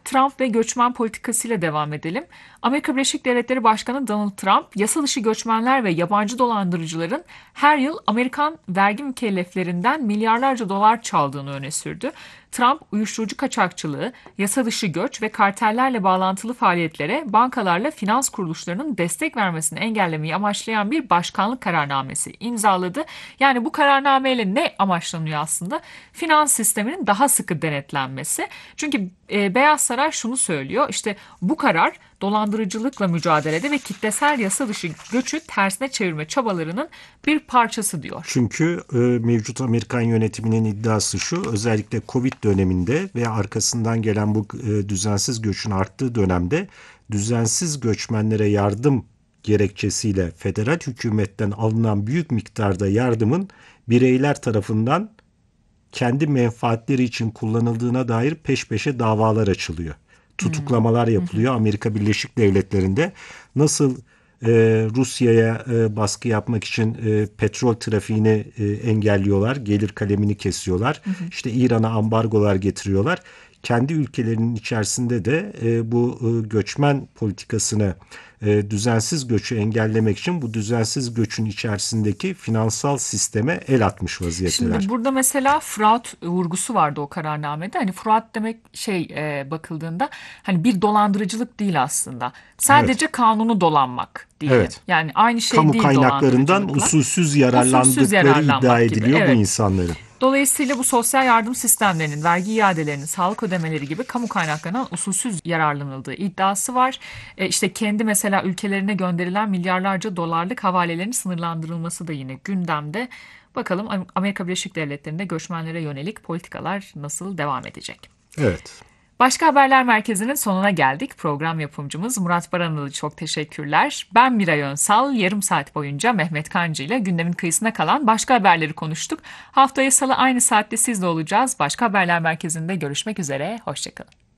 Trump ve göçmen politikasıyla devam edelim. Amerika Birleşik Devletleri Başkanı Donald Trump, yasa dışı göçmenler ve yabancı dolandırıcıların her yıl Amerikan vergi mükelleflerinden milyarlarca dolar çaldığını öne sürdü. Trump, uyuşturucu kaçakçılığı, yasa dışı göç ve kartellerle bağlantılı faaliyetlere bankalarla finans kuruluşlarının destek vermesini engellemeyi amaçlayan bir başkanlık kararnamesi imzaladı. Yani bu kararnameyle ne amaçlanıyor aslında? Finans sisteminin daha sıkı denetlenmesi. Çünkü Beyaz Saray şunu söylüyor, işte bu karar dolandırıcılıkla mücadelede ve kitlesel yasa dışı göçü tersine çevirme çabalarının bir parçası diyor. Çünkü mevcut Amerikan yönetiminin iddiası şu, özellikle Covid döneminde ve arkasından gelen bu düzensiz göçün arttığı dönemde düzensiz göçmenlere yardım gerekçesiyle federal hükümetten alınan büyük miktarda yardımın bireyler tarafından kendi menfaatleri için kullanıldığına dair peş peşe davalar açılıyor. Tutuklamalar yapılıyor Amerika Birleşik Devletleri'nde. Nasıl Rusya'ya baskı yapmak için petrol trafiğini engelliyorlar, gelir kalemini kesiyorlar. İşte İran'a ambargolar getiriyorlar. Kendi ülkelerinin içerisinde de bu göçmen politikasını, düzensiz göçü engellemek için bu düzensiz göçün içerisindeki finansal sisteme el atmış vaziyetteler. Şimdi burada mesela fraud vurgusu vardı o kararnamede. Hani fraud demek bakıldığında hani bir dolandırıcılık değil aslında. Sadece kanunu dolanmak diye. Evet. Yani aynı şey Kamu değil kaynaklarından dolandırıcılıkla. usulsüz yararlandıkları iddia gibi, ediliyor bu evet. insanların. Dolayısıyla bu sosyal yardım sistemlerinin, vergi iadelerinin, sağlık ödemeleri gibi kamu kaynaklarından usulsüz yararlanıldığı iddiası var. İşte kendi mesela ülkelerine gönderilen milyarlarca dolarlık havalelerin sınırlandırılması da yine gündemde. Bakalım Amerika Birleşik Devletleri'nde göçmenlere yönelik politikalar nasıl devam edecek? Evet. Başka Haberler Merkezi'nin sonuna geldik. Program yapımcımız Murat Baranalı, çok teşekkürler. Ben Miray Önsal, yarım saat boyunca Mehmet Kancı ile gündemin kıyısına kalan başka haberleri konuştuk. Haftaya Salı aynı saatte sizle olacağız. Başka Haberler Merkezi'nde görüşmek üzere, hoşçakalın.